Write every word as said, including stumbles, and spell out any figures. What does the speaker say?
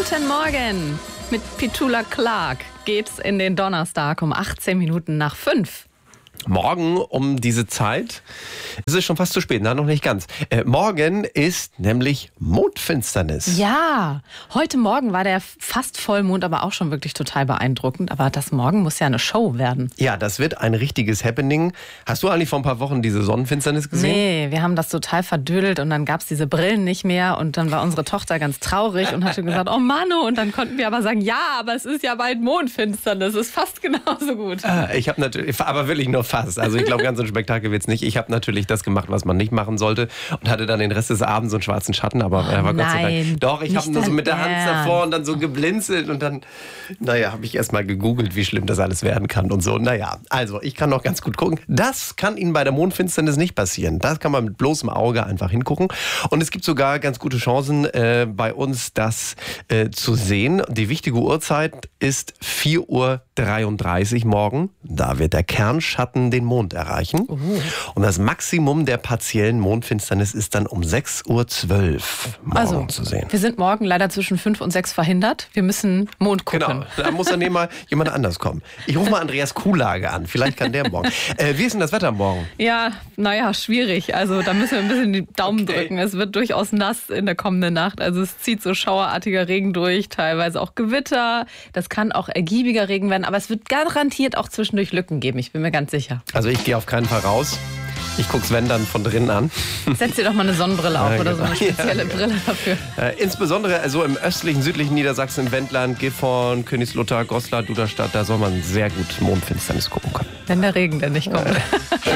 Guten Morgen. Mit Petula Clark geht's in den Donnerstag um achtzehn Minuten nach fünf. Morgen um diese Zeit, es ist schon fast zu spät, na noch nicht ganz. Äh, morgen ist nämlich Mondfinsternis. Ja, heute Morgen war der fast Vollmond, aber auch schon wirklich total beeindruckend. Aber das morgen muss ja eine Show werden. Ja, das wird ein richtiges Happening. Hast du eigentlich vor ein paar Wochen diese Sonnenfinsternis gesehen? Nee, wir haben das total verdödelt und dann gab es diese Brillen nicht mehr und dann war unsere Tochter ganz traurig und hatte gesagt, oh Manu, und dann konnten wir aber sagen, ja, aber es ist ja bald Mondfinsternis, ist fast genauso gut. Ah, ich habe natürlich, aber wirklich nur fast. Also ich glaube, ganz so ein Spektakel wird es nicht. Ich habe natürlich das gemacht, was man nicht machen sollte und hatte dann den Rest des Abends so einen schwarzen Schatten, aber oh, er war nein, Gott sei Dank. Doch, ich habe nur so mit der Hand Ernst. davor und dann so geblinzelt und dann, naja, habe ich erst mal gegoogelt, wie schlimm das alles werden kann und so. Naja, also ich kann noch ganz gut gucken. Das kann Ihnen bei der Mondfinsternis nicht passieren. Das kann man mit bloßem Auge einfach hingucken. Und es gibt sogar ganz gute Chancen äh, bei uns, das äh, zu sehen. Die wichtige Uhrzeit ist vier Uhr dreiunddreißig morgen. Da wird der Kernschatten den Mond erreichen. Uh. Und das Maximum der partiellen Mondfinsternis ist dann um sechs Uhr zwölf morgen also, zu sehen. Wir sind morgen leider zwischen fünf und sechs verhindert. Wir müssen Mond gucken. Genau, da muss dann mal jemand anders kommen. Ich rufe mal Andreas Kuhlage an. Vielleicht kann der morgen. Äh, wie ist denn das Wetter morgen? Ja, naja, schwierig. Also da müssen wir ein bisschen die Daumen Okay. drücken. Es wird durchaus nass in der kommenden Nacht. Also es zieht so schauerartiger Regen durch, teilweise auch Gewitter. Das kann auch ergiebiger Regen werden, aber es wird garantiert auch zwischendurch Lücken geben. Ich bin mir ganz sicher. Also ich gehe auf keinen Fall raus. Ich gucke Sven dann von drinnen an. Setz dir doch mal eine Sonnenbrille auf Ja, oder so eine genau. spezielle Ja, genau. Brille dafür. Äh, insbesondere also im östlichen, südlichen Niedersachsen, im Wendland, Gifhorn, Königslutter, Goslar, Duderstadt, da soll man sehr gut Mondfinsternis gucken können. Wenn der Regen denn nicht kommt.